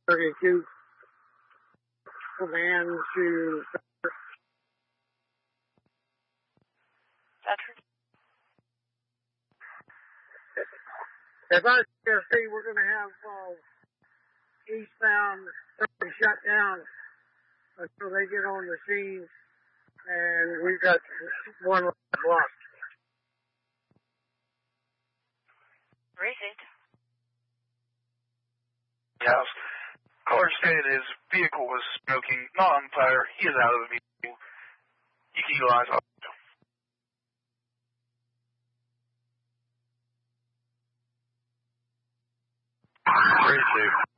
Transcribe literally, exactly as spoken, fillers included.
thirty-two command to Veteran. If I see, we're going to have uh, eastbound shut down until they get on the scene, and we've got one block. Receipt. Yes. Caller stated his vehicle was smoking, not on fire. He is out of the vehicle. You can utilize audio. Receipt.